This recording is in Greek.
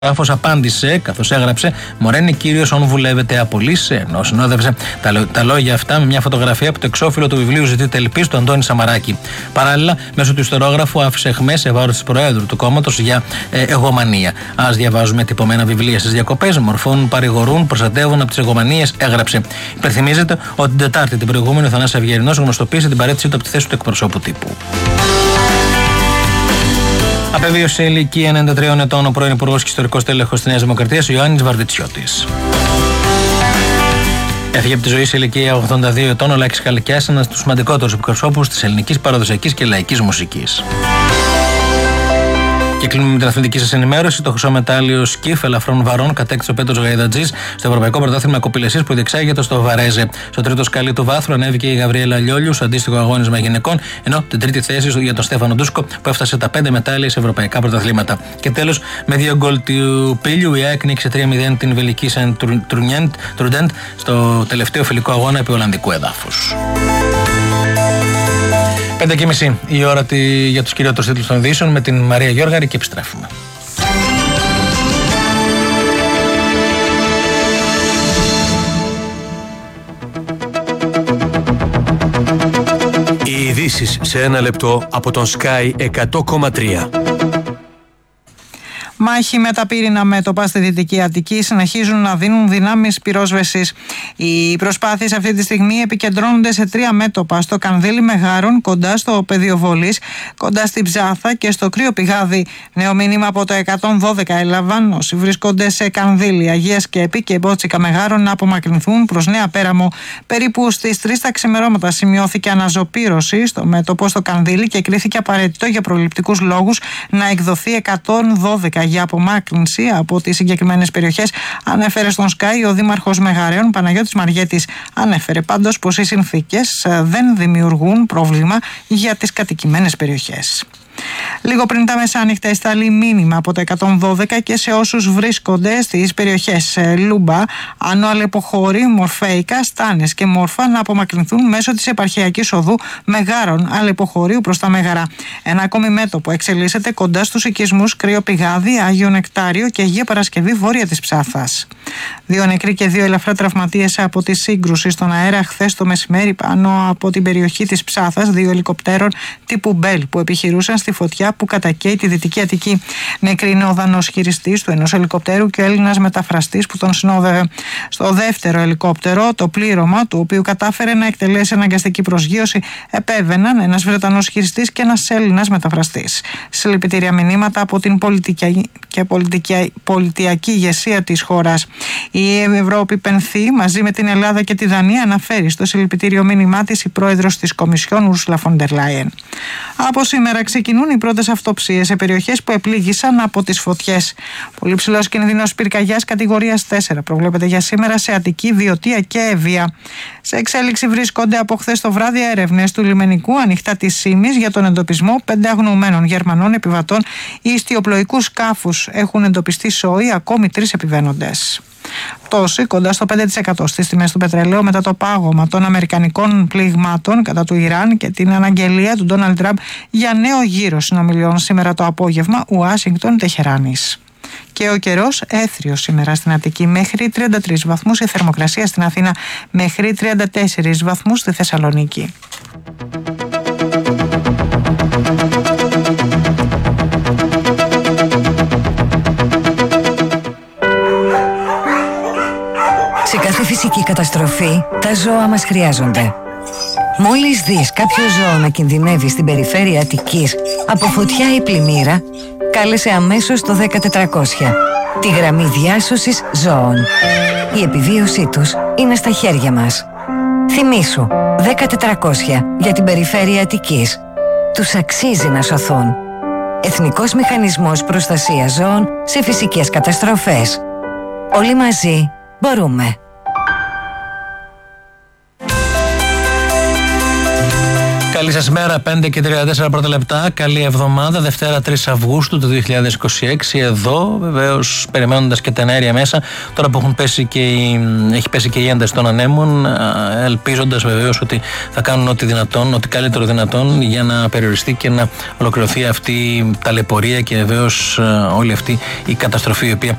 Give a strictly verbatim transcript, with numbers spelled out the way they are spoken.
Άφος απάντησε, καθώς έγραψε: «Μωρένη κύριος, όν βουλεύεται απολύσε», ενώ συνόδευσε τα, τα λόγια αυτά με μια φωτογραφία από το εξώφυλλο του βιβλίου «Ζητείτε ελπίς» του Αντώνη Σαμαράκη. Παράλληλα, μέσω του ιστερόγραφου άφησε αιχμές σε βάρος της Προέδρου του κόμματος για ε, εγωμανία. Ας διαβάζουμε τυπωμένα βιβλία στις διακοπές, μορφώνουν, παρηγορούν, προστατεύουν από τις εγωμανίες, έγραψε. Υπενθυμίζεται ότι την Τετάρτη την προηγούμενη ο Θανάσης Αυγερινός γνωστοποίησε την παρέτησή του από τη θέση του εκπροσώπου τύπου. Απεβίωσε σε ηλικία ενενήντα τριών ετών ο πρώην Υπουργός και Ιστορικός Τέλεχος της Νέας Δημοκρατίας Ιωάννης Βαρδιτσιώτης. Έφυγε από τη ζωή σε ηλικία ογδόντα δύο ετών ο Λάκης Χαλκιάς, ένας από τους σημαντικότερους εκπροσώπους της ελληνικής παραδοσιακής και λαϊκής μουσικής. Και κλείνουμε με την αθλητική σας ενημέρωση. Το χρυσό μετάλλιο σκιφ ελαφρών βαρών κατέκτησε ο Πέτρος Γαϊδατζής στο Ευρωπαϊκό Πρωτάθλημα Κοπηλεσίας που διεξάγεται στο Βαρέζε. Στο τρίτο σκαλί του βάθρου ανέβηκε η Γαβριέλα Λιόλιου στο αντίστοιχο αγώνισμα γυναικών, ενώ την τρίτη θέση για τον Στέφανο Ντούσκο που έφτασε τα πέντε μετάλλια σε ευρωπαϊκά πρωταθλήματα. Και τέλος, με δύο γκολ του Πίλιου, η ΑΕΚ νίκησε τρία μηδέν την Βελική Σεν Τρουντέντ στο τελευταίο φιλικό αγώνα επί Ολλανδικού εδάφους. Πέντε και μισή η ώρα τη, για τους κυριότερους τίτλους των ειδήσεων με την Μαρία Γιώργαρη και επιστρέφουμε. Οι ειδήσεις σε ένα λεπτό από τον Sky εκατό κόμμα τρία. Μάχη με τα πύρινα μέτωπα στη Δυτική Αττική συνεχίζουν να δίνουν δυνάμεις πυρόσβεσης. Οι προσπάθειες αυτή τη στιγμή επικεντρώνονται σε τρία μέτωπα: στο Κανδύλι Μεγάρων, κοντά στο πεδίο βολής, κοντά στην Ψάθα και στο Κρύο Πηγάδι. Νέο μήνυμα από το εκατόν δώδεκα έλαβαν όσοι βρίσκονται σε Κανδύλι, Αγία Σκέπη και Μπότσικα Μεγάρων να απομακρυνθούν προς Νέα Πέραμο. Περίπου στις τρεις τα ξημερώματα σημειώθηκε αναζωπήρωση στο μέτωπο στο Κανδύλι και κρίθηκε απαραίτητο για προληπτικούς λόγους να εκδοθεί εκατόν δώδεκα για απομάκρυνση από τις συγκεκριμένες περιοχές, ανέφερε στον Sky ο Δήμαρχος Μεγαρέων Παναγιώτης Μαριέτης. Ανέφερε πάντως πως οι συνθήκες δεν δημιουργούν πρόβλημα για τις κατοικημένες περιοχές. Λίγο πριν τα μεσάνυχτα εστάλει μήνυμα από το εκατόν δώδεκα και σε όσους βρίσκονται στις περιοχές Λούμπα, Άνω Αλεποχώρη, Μορφέικα, Στάνες και Μόρφα να απομακρυνθούν μέσω της επαρχιακής οδού Μεγάρων Αλεποχωρίου προς τα Μέγαρα. Ένα ακόμη μέτωπο εξελίσσεται κοντά στους οικισμούς Κρύο Πηγάδι, Άγιο Νεκτάριο και Αγία Παρασκευή βόρεια της Ψάθας. Δύο νεκροί και δύο ελαφρά τραυματίες από τη σύγκρουση στον αέρα χθες το μεσημέρι πάνω από την περιοχή της Ψάθας, δύο ελικοπτέρων τύπου Μπέλ που επιχειρούσαν στη φωτιά που κατακαίει τη Δυτική Αττική. Νεκρή είναι ο Δανός χειριστής του ενός ελικοπτέρου και ο Έλληνας μεταφραστής που τον συνόδευε. Στο δεύτερο ελικόπτερο, το πλήρωμα του οποίου κατάφερε να εκτελέσει αναγκαστική προσγείωση, επέβαιναν ένας Βρετανός χειριστής και ένας Έλληνας μεταφραστής. Συλληπιτήρια μηνύματα από την πολιτική και πολιτική, πολιτιακή ηγεσία της χώρας. Η Ευρώπη πενθεί μαζί με την Ελλάδα και τη Δανία, αναφέρει στο συλληπιτήριο μήνυμά της η πρόεδρος της Κομισιόν Ούρσουλα φον ντερ Λάιεν. Από σήμερα ξεκινούν οι πρώτες αυτοψίες σε περιοχές που επλήγησαν από τις φωτιές. Πολύ ψηλός κινδύνος πυρκαγιάς κατηγορίας τέσσερα προβλέπεται για σήμερα σε Αττική, Βιωτία και Εύβοια. Σε εξέλιξη βρίσκονται από χθες το βράδυ έρευνες του λιμενικού ανοιχτά της Σύμης για τον εντοπισμό πέντε αγνοωμένων Γερμανών επιβατών ιστιοπλοϊκού σκάφους. Έχουν εντοπιστεί σόι ακόμη τρεις επιβαίνοντες. Πτώση κοντά στο πέντε τοις εκατό στις τιμές του πετρελαίου μετά το πάγωμα των αμερικανικών πληγμάτων κατά του Ιράν και την αναγγελία του Ντόναλντ Τραμπ για νέο γύρο συνομιλιών σήμερα το απόγευμα Ουάσιγκτον-Τεχεράνης. Και ο καιρός έθριος σήμερα στην Αττική μέχρι τριάντα τρεις βαθμούς, η θερμοκρασία στην Αθήνα μέχρι τριάντα τέσσερις βαθμούς στη Θεσσαλονίκη. Σε κάθε φυσική καταστροφή, τα ζώα μας χρειάζονται. Μόλις δεις κάποιο ζώο να κινδυνεύει στην περιφέρεια Αττικής από φωτιά ή πλημμύρα, κάλεσε αμέσως το δέκα τετρακόσια, τη γραμμή διάσωσης ζώων. Η επιβίωσή τους είναι στα χέρια μας. Θυμήσου, δέκα τετρακόσια για την περιφέρεια Αττικής. Τους αξίζει να σωθούν. Εθνικός Μηχανισμός Προστασίας Ζώων σε φυσικές καταστροφές. Όλοι μαζί μπορούμε. Καλή σας μέρα, πέντε και τριάντα τέσσερα πρώτα λεπτά. Καλή εβδομάδα, Δευτέρα τρεις Αυγούστου του δύο χιλιάδες είκοσι έξι. Εδώ, βεβαίως, περιμένοντας και τα ενέργεια μέσα, τώρα που έχουν πέσει και η, έχει πέσει και η ένταση των ανέμων, ελπίζοντας βεβαίως ότι θα κάνουν ό,τι δυνατόν, ό,τι καλύτερο δυνατόν για να περιοριστεί και να ολοκληρωθεί αυτή η ταλαιπωρία και βεβαίως όλη αυτή η καταστροφή η οποία